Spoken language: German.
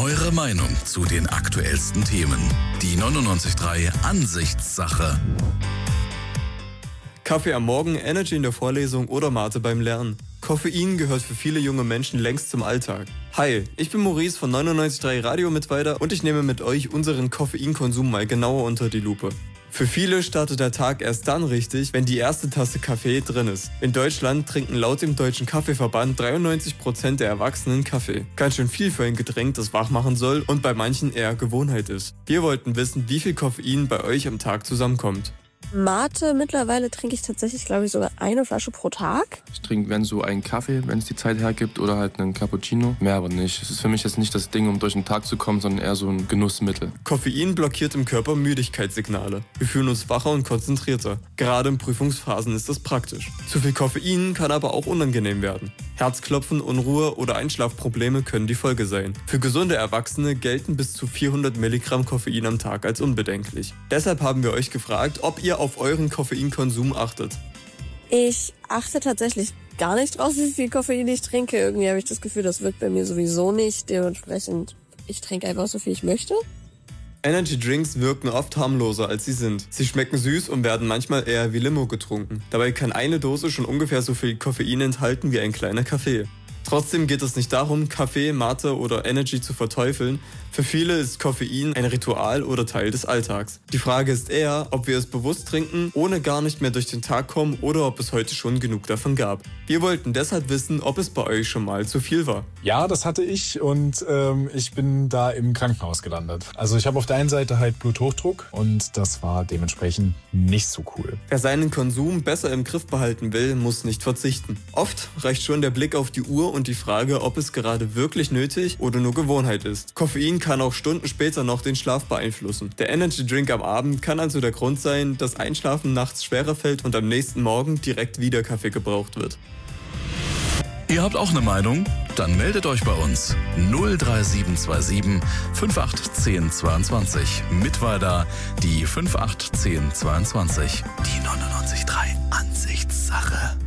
Eure Meinung zu den aktuellsten Themen. Die 99.3 Ansichtssache. Kaffee am Morgen, Energy in der Vorlesung oder Mate beim Lernen. Koffein gehört für viele junge Menschen längst zum Alltag. Hi, ich bin Maurice von 99.3 Radio Mittweida und ich nehme mit euch unseren Koffeinkonsum mal genauer unter die Lupe. Für viele startet der Tag erst dann richtig, wenn die erste Tasse Kaffee drin ist. In Deutschland trinken laut dem Deutschen Kaffeeverband 93% der Erwachsenen Kaffee. Ganz schön viel für ein Getränk, das wach machen soll und bei manchen eher Gewohnheit ist. Wir wollten wissen, wie viel Koffein bei euch am Tag zusammenkommt. Mate, mittlerweile trinke ich tatsächlich, glaube ich, sogar eine Flasche pro Tag. Ich trinke, wenn so einen Kaffee, wenn es die Zeit hergibt, oder halt einen Cappuccino. Mehr aber nicht. Es ist für mich jetzt nicht das Ding, um durch den Tag zu kommen, sondern eher so ein Genussmittel. Koffein blockiert im Körper Müdigkeitssignale. Wir fühlen uns wacher und konzentrierter. Gerade in Prüfungsphasen ist das praktisch. Zu viel Koffein kann aber auch unangenehm werden. Herzklopfen, Unruhe oder Einschlafprobleme können die Folge sein. Für gesunde Erwachsene gelten bis zu 400 Milligramm Koffein am Tag als unbedenklich. Deshalb haben wir euch gefragt, ob ihr auf euren Koffeinkonsum achtet. Ich achte tatsächlich gar nicht drauf, wie viel Koffein ich trinke. Irgendwie habe ich das Gefühl, das wirkt bei mir sowieso nicht. Dementsprechend, ich trinke einfach so viel ich möchte. Energy Drinks wirken oft harmloser, als sie sind. Sie schmecken süß und werden manchmal eher wie Limo getrunken. Dabei kann eine Dose schon ungefähr so viel Koffein enthalten wie ein kleiner Kaffee. Trotzdem geht es nicht darum, Kaffee, Mate oder Energy zu verteufeln. Für viele ist Koffein ein Ritual oder Teil des Alltags. Die Frage ist eher, ob wir es bewusst trinken, ohne gar nicht mehr durch den Tag kommen oder ob es heute schon genug davon gab. Wir wollten deshalb wissen, ob es bei euch schon mal zu viel war. Ja, das hatte ich und ich bin da im Krankenhaus gelandet. Also ich habe auf der einen Seite halt Bluthochdruck und das war dementsprechend nicht so cool. Wer seinen Konsum besser im Griff behalten will, muss nicht verzichten. Oft reicht schon der Blick auf die Uhr und die Frage, ob es gerade wirklich nötig oder nur Gewohnheit ist. Koffein kann auch Stunden später noch den Schlaf beeinflussen. Der Energy Drink am Abend kann also der Grund sein, dass Einschlafen nachts schwerer fällt und am nächsten Morgen direkt wieder Kaffee gebraucht wird. Ihr habt auch eine Meinung? Dann meldet euch bei uns. 03727 581022. Mittweida die 581022. Die 99.3 Ansichtssache.